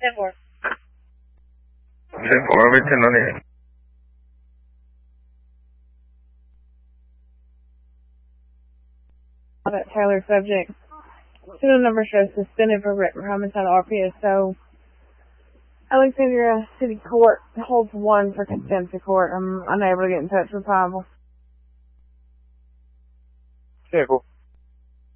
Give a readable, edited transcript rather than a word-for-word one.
10-4. 10-4, Richard, no need. That Taylor subject. Serial number shows suspended for homicide RPSO. Alexandria City Court holds 1 for contempt of court. I'm unable to get in touch with Pavel. 10-4.